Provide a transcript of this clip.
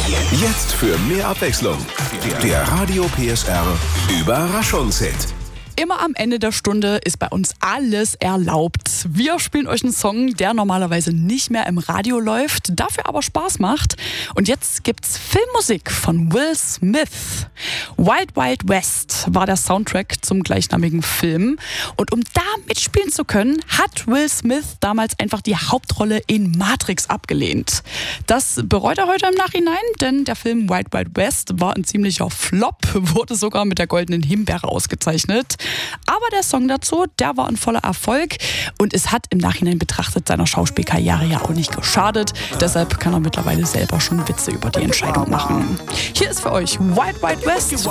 Jetzt für mehr Abwechslung. Der Radio PSR Überraschungshit. Immer am Ende der Stunde ist bei uns alles erlaubt. Wir spielen euch einen Song, der normalerweise nicht mehr im Radio läuft, dafür aber Spaß macht. Und jetzt gibt's Filmmusik von Will Smith. Wild Wild West war der Soundtrack zum gleichnamigen Film. Und um da mitspielen zu können, hat Will Smith damals einfach die Hauptrolle in Matrix abgelehnt. Das bereut er heute im Nachhinein, denn der Film Wild Wild West war ein ziemlicher Flop, wurde sogar mit der Goldenen Himbeere ausgezeichnet. Aber der Song dazu, der war ein voller Erfolg und es hat im Nachhinein betrachtet seiner Schauspielkarriere ja auch nicht geschadet. Deshalb kann er mittlerweile selber schon Witze über die Entscheidung machen. Hier ist für euch Wild Wild West.